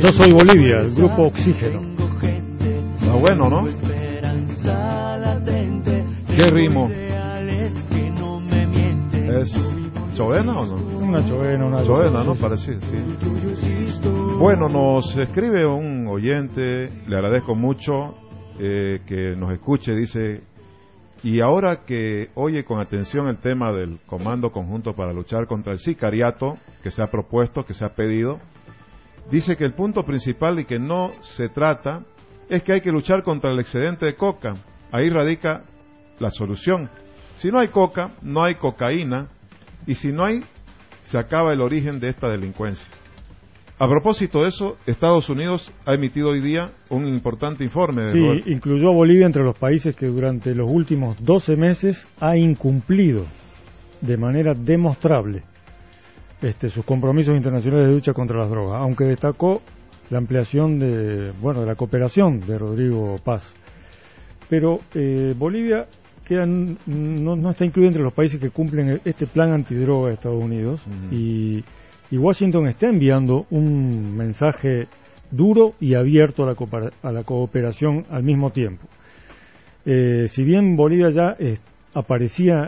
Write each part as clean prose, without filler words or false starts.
Yo soy Bolivia, el grupo Oxígeno. Está bueno, ¿no? ¿Qué ritmo? ¿Es chovena o no? Una chovena, ¿no? Parece, sí. Bueno, nos escribe un oyente, le agradezco mucho que nos escuche, dice, y ahora que oye con atención el tema del Comando Conjunto para luchar contra el sicariato, que se ha propuesto, que se ha pedido, dice que el punto principal y que no se trata es que hay que luchar contra el excedente de coca. Ahí radica la solución. Si no hay coca, no hay cocaína, y si no hay, se acaba el origen de esta delincuencia. A propósito de eso, Estados Unidos ha emitido hoy día un importante informe. Sí, incluyó a Bolivia entre los países que durante los últimos 12 meses ha incumplido de manera demostrable sus compromisos internacionales de lucha contra las drogas, aunque destacó la ampliación de la cooperación de Rodrigo Paz. Pero Bolivia no está incluido entre los países que cumplen este plan antidroga de Estados Unidos, y Washington está enviando un mensaje duro y abierto a la cooperación al mismo tiempo. Si bien Bolivia ya aparecía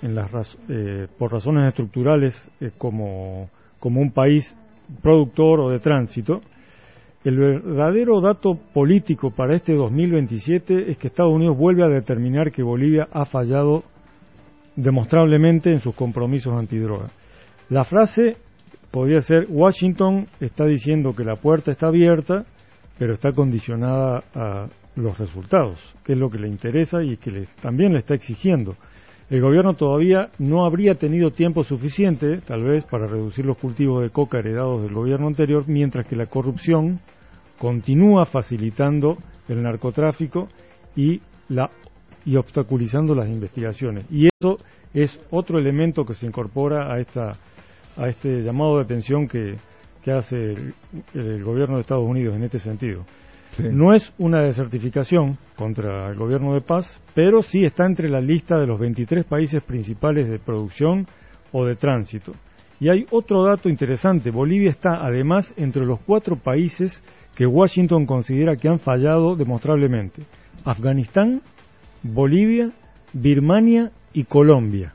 por razones estructurales como un país productor o de tránsito, el verdadero dato político para este 2027 es que Estados Unidos vuelve a determinar que Bolivia ha fallado demostrablemente en sus compromisos antidroga. La frase podría ser: Washington está diciendo que la puerta está abierta, pero está condicionada a los resultados, que es lo que le interesa y que también le está exigiendo. El gobierno todavía no habría tenido tiempo suficiente, tal vez, para reducir los cultivos de coca heredados del gobierno anterior, mientras que la corrupción continúa facilitando el narcotráfico y obstaculizando las investigaciones. Y eso es otro elemento que se incorpora a este llamado de atención que hace el gobierno de Estados Unidos en este sentido. Sí. No es una desertificación contra el gobierno de Paz, pero sí está entre la lista de los 23 países principales de producción o de tránsito. Y hay otro dato interesante: Bolivia está además entre los 4 países que Washington considera que han fallado demostrablemente: Afganistán, Bolivia, Birmania y Colombia.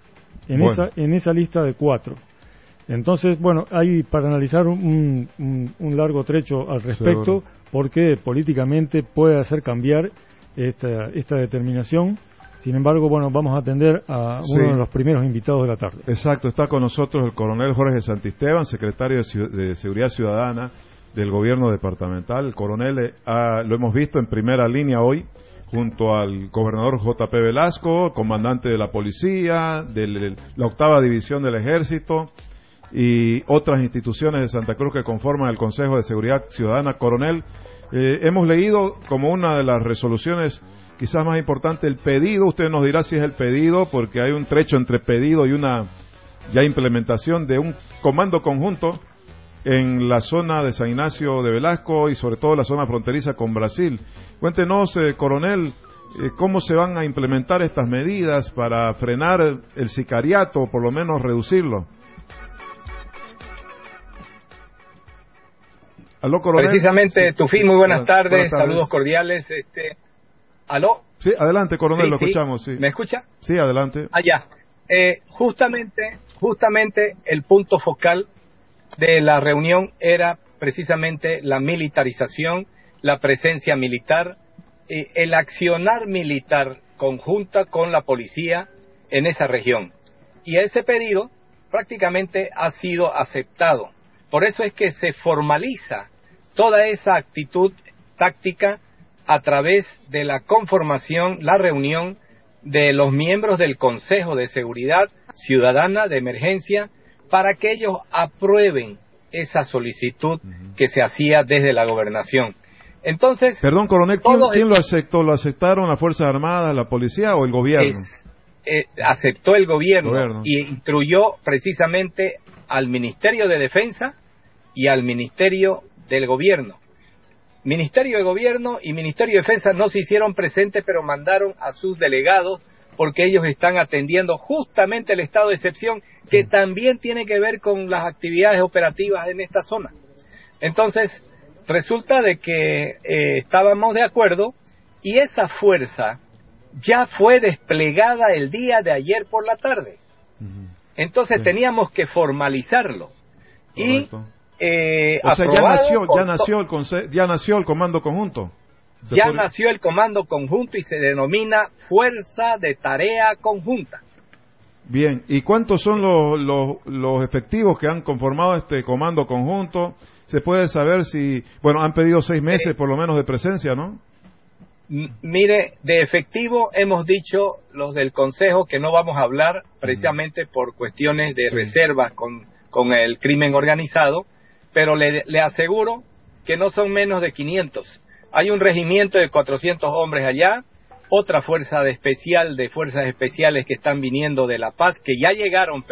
En esa lista de 4. Entonces, hay para analizar un largo trecho al respecto, porque políticamente puede hacer cambiar esta determinación. Sin embargo, vamos a atender a uno de los primeros invitados de la tarde. Exacto, está con nosotros el coronel Jorge Santisteban, secretario de Seguridad Ciudadana del gobierno departamental. El coronel lo hemos visto en primera línea hoy, junto al gobernador J.P. Velasco, comandante de la policía, de la 8ª División del Ejército, y otras instituciones de Santa Cruz que conforman el Consejo de Seguridad Ciudadana. Coronel, hemos leído como una de las resoluciones quizás más importantes el pedido. Usted nos dirá si es el pedido, porque hay un trecho entre pedido y una ya implementación de un comando conjunto en la zona de San Ignacio de Velasco y sobre todo la zona fronteriza con Brasil. Cuéntenos, coronel, cómo se van a implementar estas medidas para frenar el sicariato o por lo menos reducirlo. Aló, coronel. Precisamente, sí. Tufí, muy buenas tardes, saludos cordiales. ¿Aló? Sí, adelante, coronel, lo escuchamos. Sí. ¿Me escucha? Sí, adelante. Ya. Justamente el punto focal de la reunión era precisamente la militarización, la presencia militar, el accionar militar conjunta con la policía en esa región. Y ese pedido prácticamente ha sido aceptado. Por eso es que se formaliza toda esa actitud táctica a través de la conformación, la reunión de los miembros del Consejo de Seguridad Ciudadana de Emergencia, para que ellos aprueben esa solicitud que se hacía desde la gobernación. Entonces, perdón, coronel, ¿quién lo aceptó? ¿Lo aceptaron las Fuerzas Armadas, la policía o el gobierno? Aceptó el gobierno y instruyó precisamente al Ministerio de Defensa y al Ministerio del Gobierno. Ministerio de Gobierno y Ministerio de Defensa no se hicieron presentes, pero mandaron a sus delegados, porque ellos están atendiendo justamente el estado de excepción, que también tiene que ver con las actividades operativas en esta zona. Entonces, resulta de que estábamos de acuerdo y esa fuerza ya fue desplegada el día de ayer por la tarde. Entonces Sí. teníamos que formalizarlo. Correcto. Y O sea, ya nació el comando conjunto. ya nació el comando conjunto y se denomina Fuerza de Tarea Conjunta. Bien, ¿y cuántos son los efectivos que han conformado este comando conjunto? Se puede saber si, bueno, han pedido 6 meses por lo menos de presencia, ¿no? Mire, de efectivo hemos dicho los del Consejo que no vamos a hablar precisamente por cuestiones de Sí. reservas con el crimen organizado, pero le aseguro que no son menos de 500. Hay un regimiento de 400 hombres allá, otra fuerza de fuerzas especiales que están viniendo de La Paz, que ya llegaron,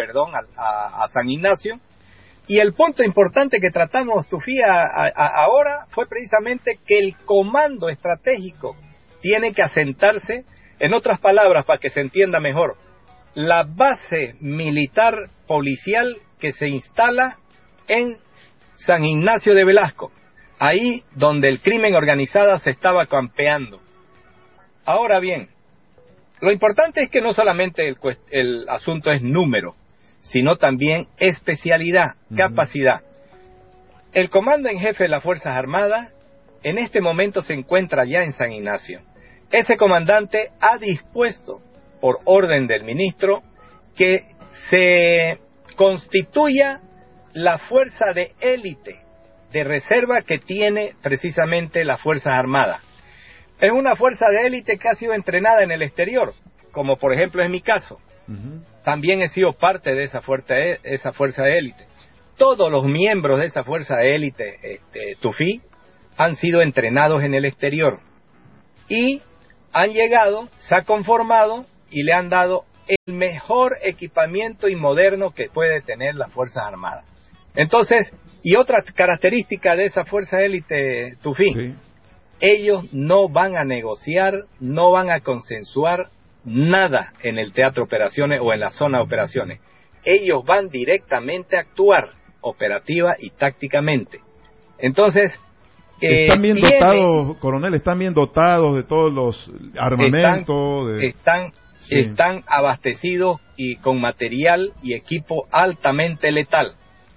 a San Ignacio. Y el punto importante que tratamos, Tufía, ahora fue precisamente que el comando estratégico tiene que asentarse, en otras palabras, para que se entienda mejor, la base militar policial que se instala en San Ignacio de Velasco, ahí donde el crimen organizado se estaba campeando. Ahora bien, lo importante es que no solamente el asunto es número, sino también especialidad, capacidad. El comando en jefe de las Fuerzas Armadas en este momento se encuentra ya en San Ignacio. Ese comandante ha dispuesto, por orden del ministro, que se constituya la fuerza de élite, de reserva que tiene precisamente las Fuerzas Armadas. Es una fuerza de élite que ha sido entrenada en el exterior, como por ejemplo es mi caso. También he sido parte de esa fuerza de élite. Todos los miembros de esa fuerza de élite, Tufí, han sido entrenados en el exterior. Y han llegado, se ha conformado y le han dado el mejor equipamiento y moderno que puede tener las Fuerzas Armadas. Entonces, y otra característica de esa fuerza de élite, Tufí, Sí. ellos no van a negociar, no van a consensuar nada en el teatro de operaciones o en la zona de operaciones. Ellos van directamente a actuar operativa y tácticamente. Entonces, están bien dotados, coronel, están bien dotados de todos los armamentos. Están abastecidos y con material y equipo altamente letal.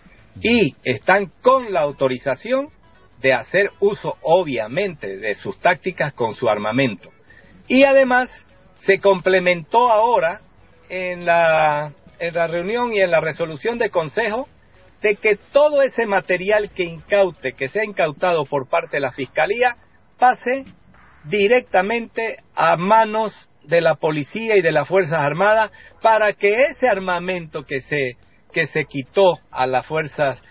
Y están con la autorización de hacer uso, obviamente, de sus tácticas con su armamento. Y además, se complementó ahora en la reunión y en la resolución de consejo de que todo ese material que sea incautado por parte de la Fiscalía pase directamente a manos de la policía y de las Fuerzas Armadas para que ese armamento que se quitó a las fuerzas,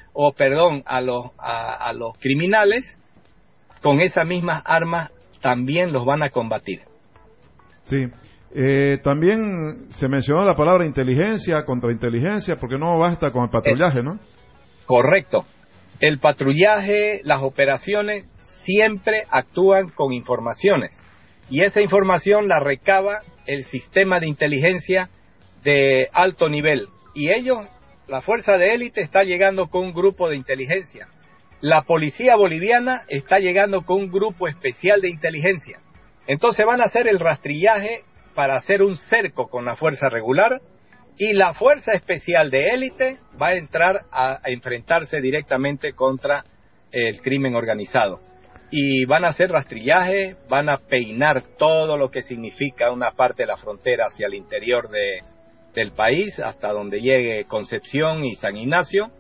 a los criminales, con esas mismas armas también los van a combatir. Sí. También se mencionó la palabra inteligencia, contrainteligencia, porque no basta con el patrullaje, ¿no? Correcto. El patrullaje, las operaciones siempre actúan con informaciones y esa información la recaba el sistema de inteligencia de alto nivel y ellos, la fuerza de élite está llegando con un grupo de inteligencia, la policía boliviana está llegando con un grupo especial de inteligencia. Entonces van a hacer el rastrillaje para hacer un cerco con la fuerza regular y la fuerza especial de élite va a entrar a enfrentarse directamente contra el crimen organizado. Y van a hacer rastrillaje, van a peinar todo lo que significa una parte de la frontera hacia el interior del país, hasta donde llegue Concepción y San Ignacio.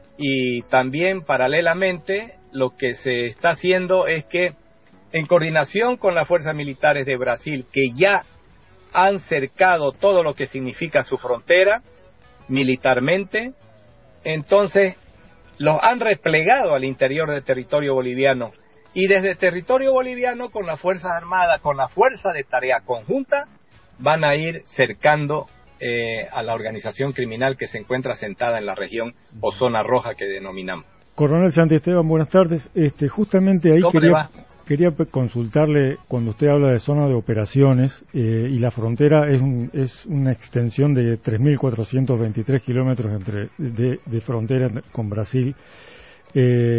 Y también, paralelamente, lo que se está haciendo es que, en coordinación con las fuerzas militares de Brasil, que ya han cercado todo lo que significa su frontera militarmente, entonces los han replegado al interior del territorio boliviano y desde el territorio boliviano con las Fuerzas Armadas, con la Fuerza de Tarea Conjunta, van a ir cercando a la organización criminal que se encuentra sentada en la región o zona roja que denominamos. Coronel Santisteban, buenas tardes. Justamente ahí quería consultarle, cuando usted habla de zona de operaciones y la frontera es una extensión de 3.423 kilómetros de frontera con Brasil,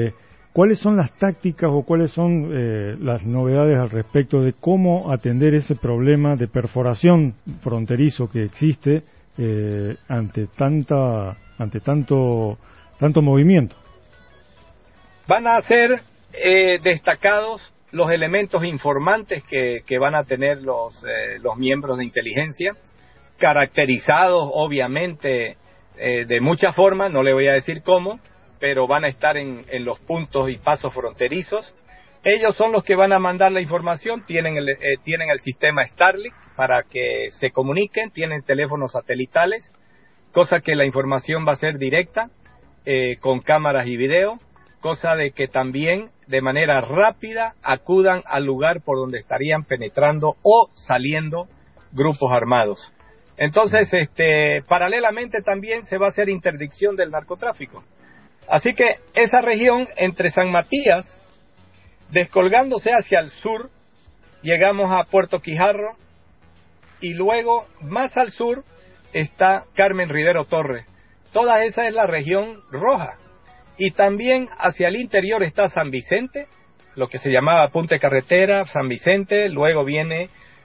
¿Cuáles son las tácticas o cuáles son las novedades al respecto de cómo atender ese problema de perforación fronterizo que existe ante tanto movimiento? Van a ser destacados los elementos informantes que van a tener los miembros de inteligencia, caracterizados obviamente de muchas formas, no le voy a decir cómo, pero van a estar en los puntos y pasos fronterizos. Ellos son los que van a mandar la información, tienen el sistema Starlink para que se comuniquen, tienen teléfonos satelitales, cosa que la información va a ser directa, con cámaras y video, cosa de que también de manera rápida acudan al lugar por donde estarían penetrando o saliendo grupos armados. Entonces, paralelamente también se va a hacer interdicción del narcotráfico. Así que esa región entre San Matías, descolgándose hacia el sur, llegamos a Puerto Quijarro y luego más al sur está Carmen Rivero Torres. Toda esa es la región roja. Y también hacia el interior está San Vicente, lo que se llamaba Punta Carretera, San Vicente, luego viene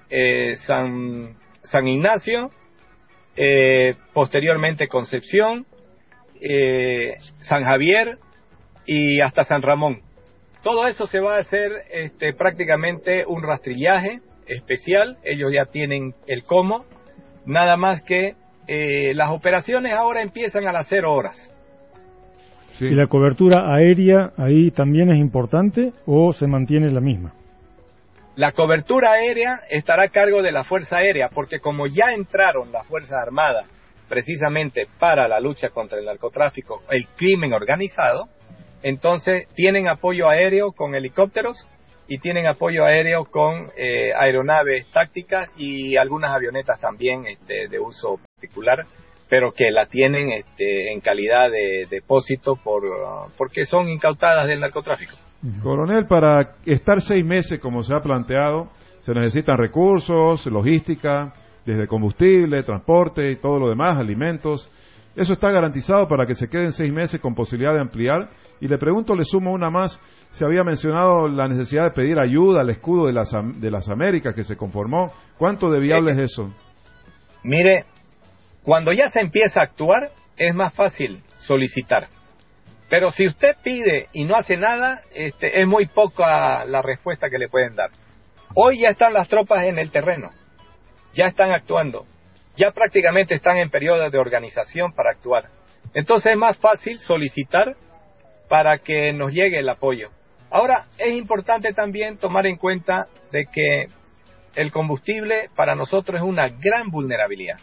San Ignacio, posteriormente Concepción, San Javier y hasta San Ramón. Todo eso se va a hacer prácticamente un rastrillaje especial. Ellos ya tienen el cómo, nada más que las operaciones ahora empiezan a las 0 horas. Sí. ¿Y la cobertura aérea ahí también es importante o se mantiene la misma? La cobertura aérea estará a cargo de la Fuerza Aérea, porque como ya entraron las Fuerzas Armadas precisamente para la lucha contra el narcotráfico, el crimen organizado, entonces tienen apoyo aéreo con helicópteros y tienen apoyo aéreo con aeronaves tácticas y algunas avionetas también de uso particular, pero que la tienen en calidad de depósito porque son incautadas del narcotráfico. Coronel, para estar 6 meses, como se ha planteado, se necesitan recursos, logística, desde combustible, transporte y todo lo demás, alimentos. ¿Eso está garantizado para que se queden 6 meses con posibilidad de ampliar? Y le pregunto, le sumo una más, se había mencionado la necesidad de pedir ayuda al escudo de las Américas que se conformó. ¿Cuánto de viable es eso? Mire, cuando ya se empieza a actuar, es más fácil solicitar. Pero si usted pide y no hace nada, es muy poca la respuesta que le pueden dar. Hoy ya están las tropas en el terreno, ya están actuando, ya prácticamente están en periodo de organización para actuar. Entonces es más fácil solicitar para que nos llegue el apoyo. Ahora, es importante también tomar en cuenta de que el combustible para nosotros es una gran vulnerabilidad.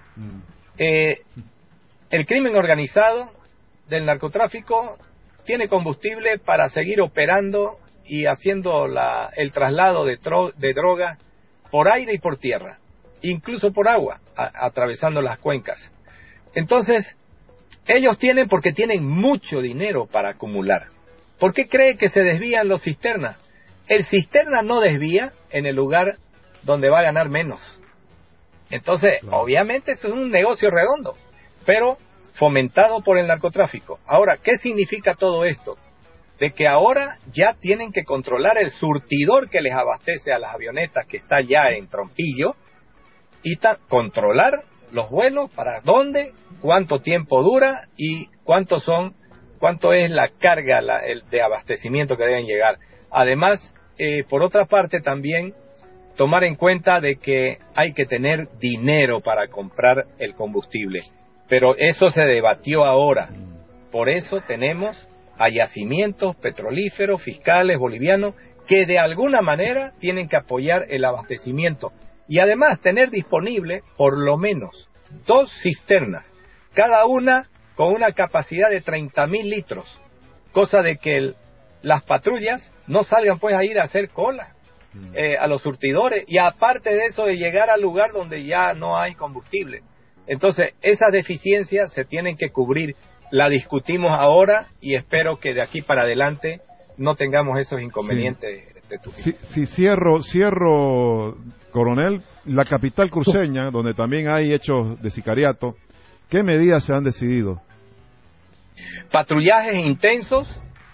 El crimen organizado del narcotráfico tiene combustible para seguir operando y haciendo el traslado de drogas por aire y por tierra, incluso por agua, atravesando las cuencas. Entonces, ellos tienen porque tienen mucho dinero para acumular. ¿Por qué cree que se desvían los cisternas? El cisterna no desvía en el lugar donde va a ganar menos. Entonces, obviamente, eso es un negocio redondo, pero fomentado por el narcotráfico. Ahora, ¿qué significa todo esto? De que ahora ya tienen que controlar el surtidor que les abastece a las avionetas que está ya en Trompillo y controlar los vuelos, para dónde, cuánto tiempo dura y cuánto es la carga de abastecimiento que deben llegar. Además, por otra parte también tomar en cuenta de que hay que tener dinero para comprar el combustible. Pero eso se debatió ahora. Por eso tenemos a yacimientos petrolíferos, fiscales, bolivianos, que de alguna manera tienen que apoyar el abastecimiento. Y además tener disponible por lo menos 2 cisternas, cada una con una capacidad de 30.000 litros. Cosa de que las patrullas no salgan pues a ir a hacer cola a los surtidores. Y aparte de eso, de llegar al lugar donde ya no hay combustible. Entonces, esas deficiencias se tienen que cubrir. La discutimos ahora y espero que de aquí para adelante no tengamos esos inconvenientes. Sí, cierro, coronel. La capital cruceña, donde también hay hechos de sicariato, ¿qué medidas se han decidido? Patrullajes intensos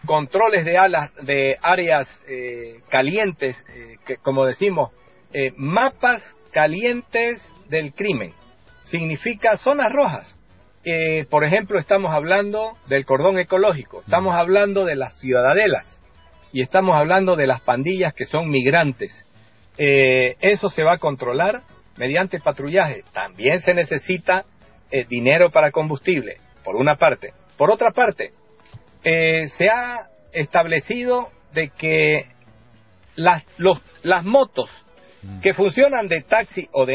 controles de áreas calientes, que como decimos, mapas calientes del crimen. Significa zonas rojas. Por ejemplo, estamos hablando del cordón ecológico, estamos hablando de las ciudadelas y estamos hablando de las pandillas que son migrantes. Eso se va a controlar mediante patrullaje. También se necesita dinero para combustible, por una parte. Por otra parte, se ha establecido de que las motos que funcionan de taxi o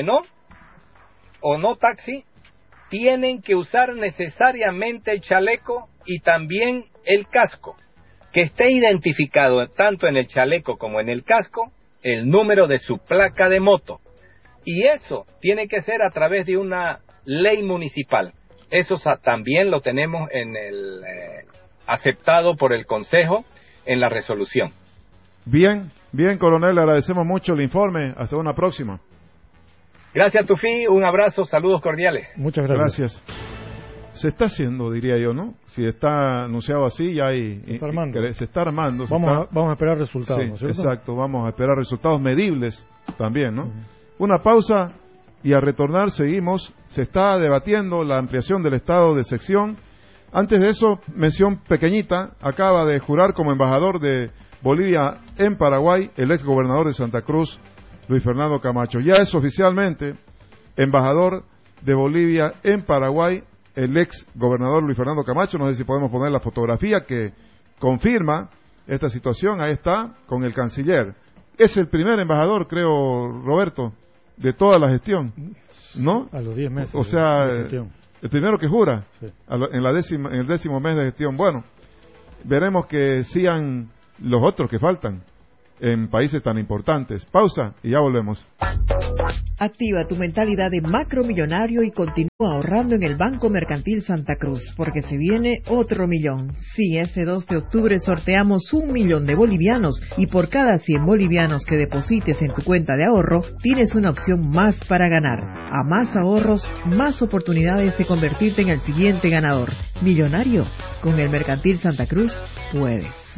no taxi, tienen que usar necesariamente el chaleco y también el casco, que esté identificado tanto en el chaleco como en el casco el número de su placa de moto, y eso tiene que ser a través de una ley municipal. Eso también lo tenemos en el aceptado por el Consejo en la resolución. Bien, coronel, le agradecemos mucho el informe. Hasta una próxima. Gracias, Tufi, un abrazo, saludos cordiales. Muchas gracias. Se está haciendo, diría yo, ¿no? Si está anunciado así, ya hay... Se está armando. Vamos a esperar resultados, sí, ¿no es cierto? Exacto, vamos a esperar resultados medibles también, ¿no? Una pausa y a retornar seguimos. Se está debatiendo la ampliación del estado de sección. Antes de eso, mención pequeñita, acaba de jurar como embajador de Bolivia en Paraguay el ex gobernador de Santa Cruz, Luis Fernando Camacho. Ya es oficialmente embajador de Bolivia en Paraguay el ex gobernador Luis Fernando Camacho. No sé si podemos poner la fotografía que confirma esta situación. Ahí está, con el canciller. Es el primer embajador, creo, Roberto, de toda la gestión, ¿no? A los 10 meses. O sea, de gestión. El primero que jura, sí, en el 10º mes de gestión. Bueno, veremos que sigan los otros que faltan en países tan importantes. Pausa y ya volvemos. Activa tu mentalidad de macromillonario y continúa ahorrando en el Banco Mercantil Santa Cruz, porque se viene otro millón. Sí, ese 2 de octubre sorteamos 1 millón de bolivianos y por cada 100 bolivianos que deposites en tu cuenta de ahorro, tienes una opción más para ganar. A más ahorros, más oportunidades de convertirte en el siguiente ganador. Millonario, con el Mercantil Santa Cruz, puedes.